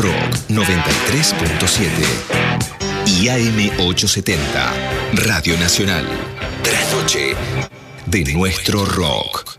Rock 93.7 y AM870, Radio Nacional. Trasnoche de nuestro rock.